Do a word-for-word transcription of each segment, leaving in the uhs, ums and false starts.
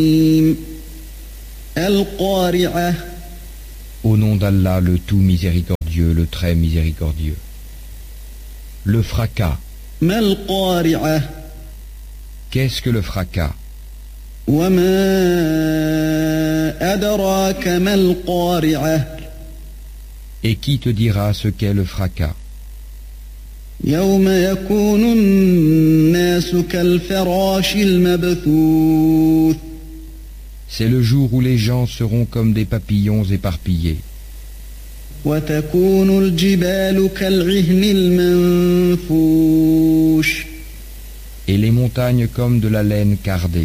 القارعة. Au nom d'Allah, le tout miséricordieux, le très miséricordieux. Le fracas. ما القارعة. Qu'est-ce que le fracas? وما أدراك ما القارعة. Et qui te dira ce qu'est le fracas? يوم يكون الناس كالفراش المبثوث. C'est le jour où les gens seront comme des papillons éparpillés. وتكون الجبال كالعهن المنفوش. Et les montagnes comme de la laine cardée.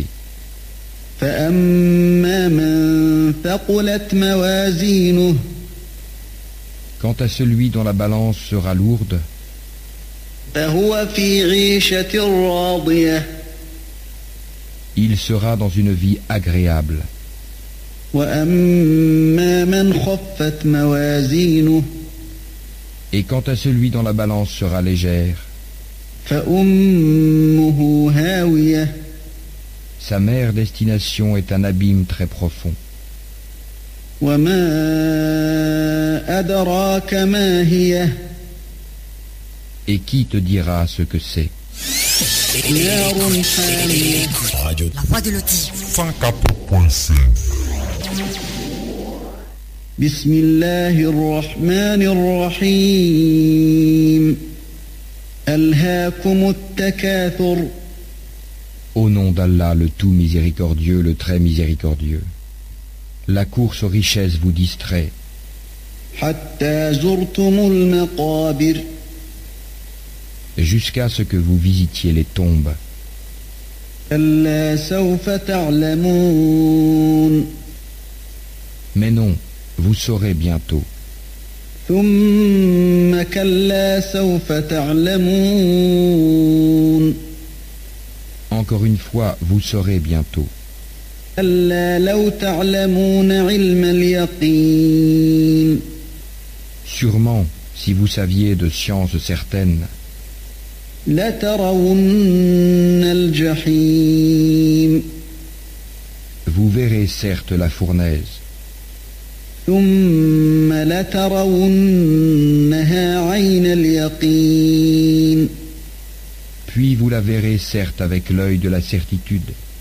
فأما من ثقلت موازينه. Quant à celui dont la balance sera lourde, فهو في عيشة راضية. il sera dans une vie agréable. وأما من خفت موازينه. Et quant à celui dont la balance sera légère, فأمه هاوية. sa mère destination est un abîme très profond. وما أدراك ما هي. Et qui te dira ce que c'est? نار حامية. La voix de Loti. cent quatre point cinq. بسم الله الرحمن الرحيم. ألهاكم التكاثر. Au nom d'Allah, le tout miséricordieux, le très miséricordieux. La course aux richesses vous distrait, حتى زرتم المقابر. jusqu'à ce que vous visitiez les tombes. كلا سوف تعلمون. Mais non, vous saurez bientôt. ثم كلا سوف تعلمون. Encore une fois, vous saurez bientôt. كلا لو تعلمون علم اليقين. Sûrement, si vous saviez de sciences certaines, لترون الجحيم. vous verrez certes la fournaise, ثم لترونها عين اليقين. puis vous la verrez certes avec l'œil de la certitude.